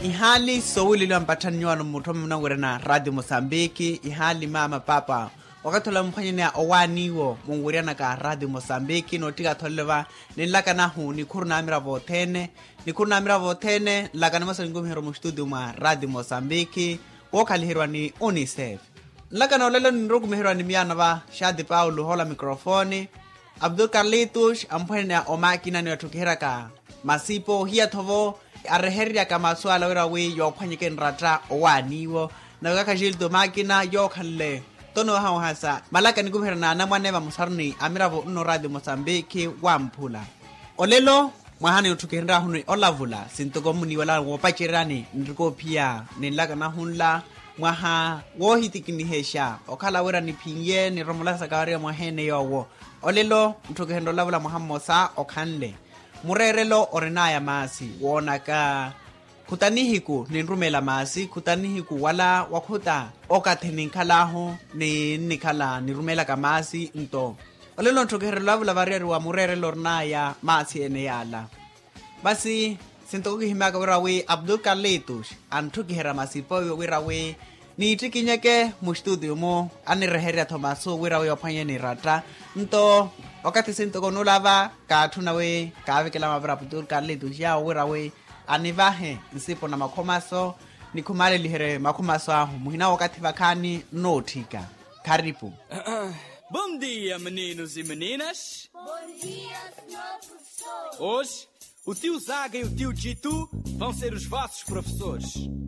ihali sowulilo ampathanniwano mutho mnawere na Radio Mosambiki ihali mama papa wakathola mphwanyene owaniwo mungwiriana ka Radio Mosambiki notika tholeva ninlaka nahu nikhuru namira vothene lakana masalingumhero mu studio mwa Radio Mosambiki wokhalihirwa ni UNICEF nlakana olelo ninrokumihirwa ni miyana va Shadi Paulo hola mikrofoni Abdul Carlitos amphwanyene omakina ni wathukihira ka masipo hiya thovo areheria kama swala wera we yo phwanyeke nrata owaniwo na kakajildo makina yo khalle tono hao hasa malaka ni kumhera na mwaneva musarni amiravo no Radio Mosambiki wamphula olelo mwahani uthukihira hunu olavula sintogomuni wala wopachirani ndiko pia nilaka na hunla mwaha wohitikini okhala wera ni phinye ni romolasa kawaria mwahene yowo olelo uthukihendo lavula muhammosa okhanle murerelo orinaya masi wonaka khutanihiku ninrumela masi khutanihiku wala wakhuta okatheninkhalahu nikhala nirumela ka masi nto olelo nthukihero lavula variari wa murerelo orinaya masi ene yala basi sintokukihimaka wirawe Abdul Carlitos anthukihera masipo wirawe niitikinyeke mu studio mo anireheria thomaso wirawe ophwanyeni rata nto wakati sintokonulava kaathunawe kaavekela mavira Abdul Carlitos yawo wirawe anivahe nsipo na makhomaso nikhumale lihere makhomaso ahu muhina wakati vakhani nothika karibu. Bom dia, meninos e meninas. Bom dia, senhor professor. Hoje, o tio Zaga e o tio Jitu vão ser os vossos professores.